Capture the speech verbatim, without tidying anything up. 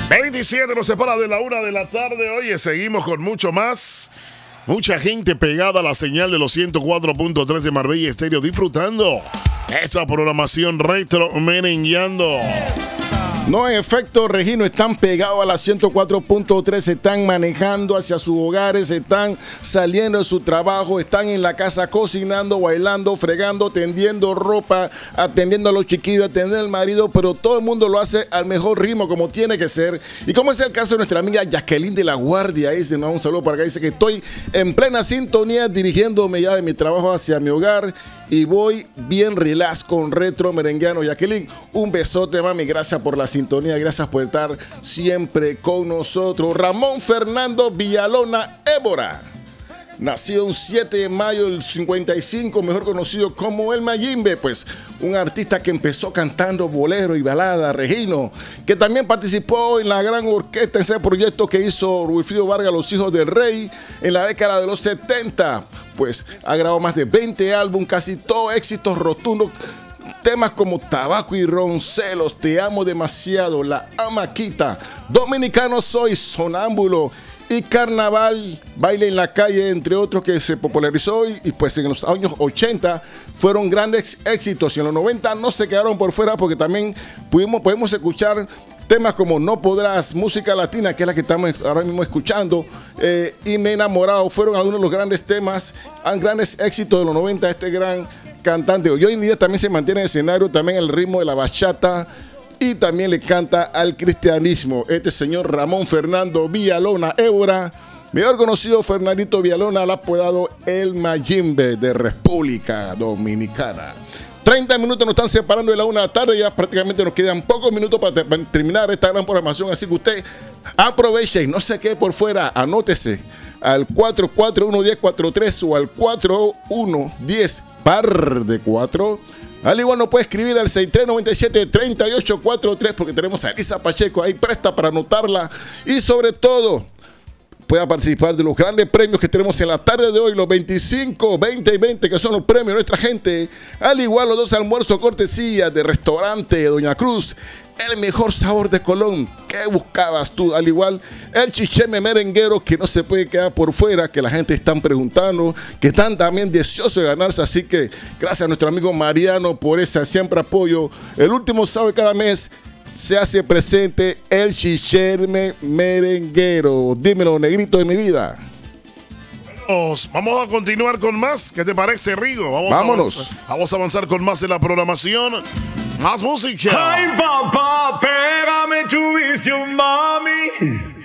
veintisiete nos separa de la una de la tarde. Oye, seguimos con mucho más. Mucha gente pegada a la señal de los ciento cuatro punto tres de Marbella Estéreo, disfrutando esa programación retro merengueando. No, en efecto, Regino, están pegados a la ciento cuatro punto tres, se están manejando hacia sus hogares, están saliendo de su trabajo, están en la casa cocinando, bailando, fregando, tendiendo ropa, atendiendo a los chiquillos, atendiendo al marido, pero todo el mundo lo hace al mejor ritmo, como tiene que ser. Y como es el caso de nuestra amiga Jacqueline de la Guardia, dice, no, un saludo para acá, dice que estoy en plena sintonía dirigiéndome ya de mi trabajo hacia mi hogar y voy bien relax con retro merenguiano. Jacqueline, un besote, mami, gracias por la sintonía, gracias por estar siempre con nosotros. Ramón Fernando Villalona Évora, nació un siete de mayo del cincuenta y cinco, mejor conocido como el Mayimbe, pues un artista que empezó cantando bolero y balada, Regino, que también participó en la gran orquesta, en ese proyecto que hizo Wilfrido Vargas, Los Hijos del Rey, en la década de los setenta. Pues ha grabado más de veinte álbumes, casi todos éxitos rotundos. Temas como Tabaco y Ron, Celos, Te Amo Demasiado, La Amaquita, Dominicano Soy, Sonámbulo y Carnaval, Baile en la Calle, entre otros, que se popularizó y, y pues en los años ochenta fueron grandes éxitos y en los noventa no se quedaron por fuera porque también pudimos, podemos escuchar temas como No Podrás, música latina, que es la que estamos ahora mismo escuchando, eh, y Me he Enamorado, fueron algunos de los grandes temas, grandes éxitos de los noventa, este gran cantante. Y hoy en día también se mantiene en el escenario, también el ritmo de la bachata, y también le canta al cristianismo. Este señor Ramón Fernando Villalona Évora, mejor conocido Fernandito Villalona, el apodado El Mayimbe de República Dominicana. treinta minutos nos están separando de la una de la tarde, ya prácticamente nos quedan pocos minutos para, para terminar esta gran programación, así que usted aproveche y no se quede por fuera, anótese al cuatro cuatro uno uno cero cuatro tres o al cuatro uno uno cero par de cuatro. Al igual no puede escribir al seis tres nueve siete tres ocho cuatro tres porque tenemos a Elisa Pacheco ahí presta para anotarla y sobre todo pueda participar de los grandes premios que tenemos en la tarde de hoy, los veinticinco, veinte y veinte, que son los premios de nuestra gente. Al igual los dos almuerzos cortesía de restaurante Doña Cruz, el mejor sabor de Colón. ¿Qué buscabas tú? Al igual el chicheme merenguero, que no se puede quedar por fuera, que la gente están preguntando, que están también deseosos de ganarse. Así que gracias a nuestro amigo Mariano por ese siempre apoyo. El último sábado de cada mes se hace presente el chicherme merenguero. Dímelo, negrito de mi vida. Vamos, vamos a continuar con más. ¿Qué te parece, Rigo? Vamos Vámonos. A avanzar, vamos a avanzar con más de la programación. Más música. Ay, papá, pégame tu visión, mami.